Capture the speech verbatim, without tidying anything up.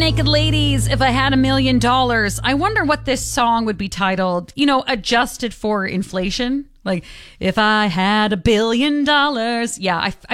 Barenaked Ladies, If I Had a Million Dollars. I wonder what this song would be titled, you know, adjusted for inflation. Like, if I had a billion dollars. Yeah, I, I